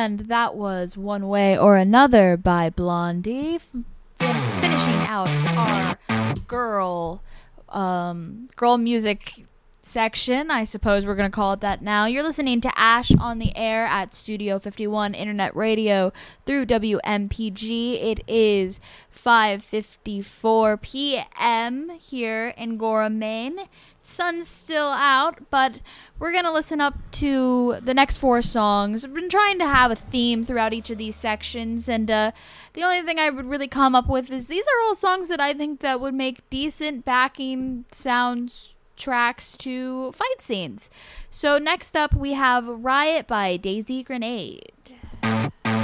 And that was One Way or Another by Blondie, finishing out our girl music section. I suppose we're going to call it that now. You're listening to Ash on the Air at Studio 51 Internet Radio through WMPG. It is 5:54 p.m. here in Gora, Maine. Sun's still out, but we're going to listen up to the next four songs. I've been trying to have a theme throughout each of these sections, and the only thing I would really come up with is these are all songs that I think that would make decent backing tracks to fight scenes. So next up we have Riot by Daisy Grenade.